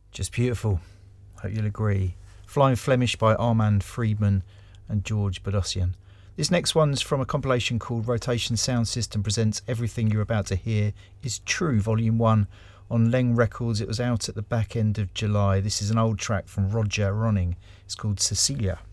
Just beautiful. Hope you'll agree. Flying Flemish by Armand Friedman and George Bodossian. This next one's from a compilation called Rotation Sound System Presents Everything You're About to Hear Is True, Volume 1 on Leng Records. It was out at the back end of July. This is an old track from Roger Ronning. It's called Cecilia.